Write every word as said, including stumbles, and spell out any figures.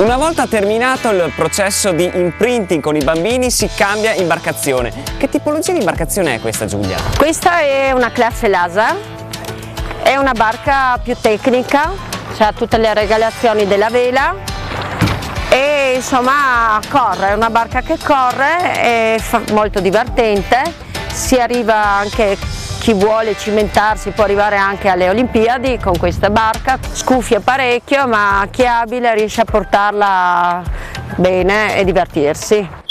Una volta terminato il processo di imprinting con i bambini si cambia imbarcazione. Che tipologia di imbarcazione è questa, Giulia? Questa è una classe laser, è una barca più tecnica, ha tutte le regolazioni della vela e insomma corre, è una barca che corre, è molto divertente, si arriva anche, chi vuole cimentarsi può arrivare anche alle Olimpiadi con questa barca, scuffia parecchio ma chi è abile riesce a portarla bene e divertirsi.